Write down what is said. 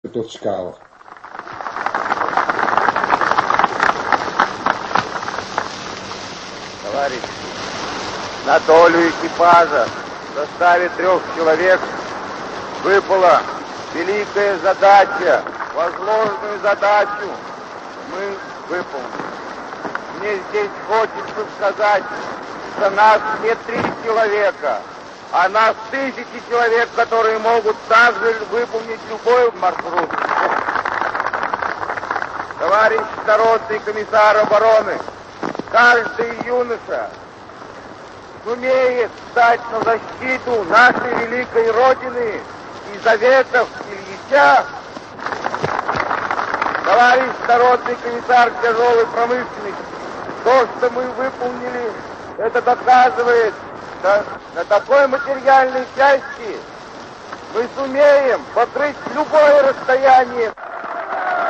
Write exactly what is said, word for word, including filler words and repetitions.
Петушкова. Товарищ, на долю экипажа в составе трех человек выпала великая задача, возложенную задачу мы выполнили. Мне здесь хочется сказать, что нас не три человека, а нас тысячи человек, которые могут также выполнить любой маршрут. Товарищ народный комиссар обороны, каждый юноша сумеет стать на защиту нашей великой Родины и заветов Ильича. Товарищ народный комиссар тяжелой промышленности, то, что мы выполнили, это доказывает, что на такой материальной части мы сумеем покрыть любое расстояние.